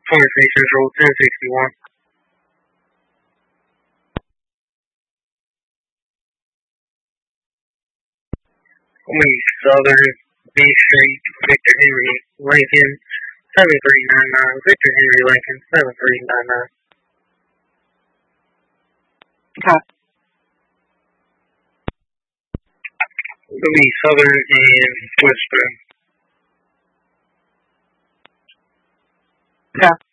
23 Central, 1061. Southern B Street, Victor Henry Lincoln, 7399. Victor Henry Lincoln, 7399. Okay. It'll be Southern and Western. Okay.